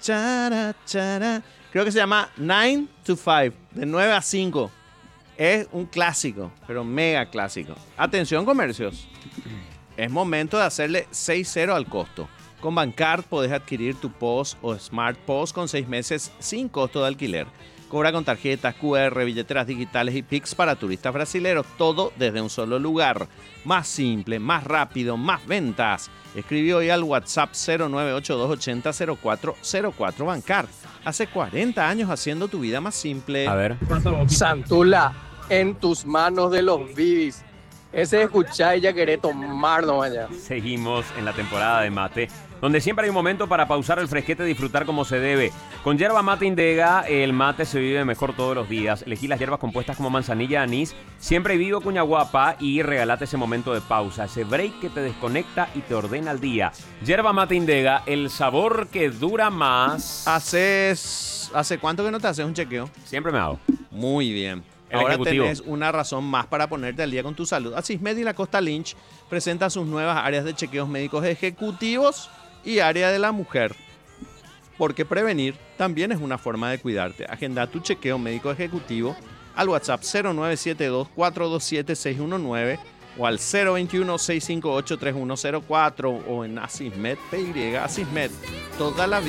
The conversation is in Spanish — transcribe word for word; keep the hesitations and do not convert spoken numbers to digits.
Chara, chara. Creo que se llama nine to five, de nueve a cinco. Es un clásico, pero mega clásico. Atención, comercios. Es momento de hacerle seis cero al costo. Con Bancard podés adquirir tu P O S o Smart P O S con seis meses sin costo de alquiler. Cobra con tarjetas, Q R, billeteras digitales y Pix para turistas brasileños. Todo desde un solo lugar. Más simple, más rápido, más ventas. Escribe hoy al WhatsApp cero nueve ocho dos ochenta cero cuatro cero cuatro. Bancard. Hace cuarenta años haciendo tu vida más simple. A ver. Santula, en tus manos de los bibis. Ese escuchá y ya querés tomarnos allá. Seguimos en la temporada de mate, donde siempre hay un momento para pausar el fresquete y disfrutar como se debe. Con yerba mate Indega, el mate se vive mejor todos los días. Elegí las hierbas compuestas como manzanilla, anís, siempre vivo cuña guapa y regalate ese momento de pausa, ese break que te desconecta y te ordena el día. Yerba mate Indega, el sabor que dura más. ¿Haces, ¿Hace cuánto que no te haces un chequeo? Siempre me hago. Muy bien. El Ahora ejecutivo. tenés una razón más para ponerte al día con tu salud. Asismed y la Costa Lynch presentan sus nuevas áreas de chequeos médicos ejecutivos y área de la mujer. Porque prevenir también es una forma de cuidarte. Agenda tu chequeo médico ejecutivo al WhatsApp cero nueve siete dos cuatro dos siete seis uno nueve o al cero veintiuno seiscientos cincuenta y ocho treinta y uno cero cuatro o en Asismed P Y. Asismed, toda la vida.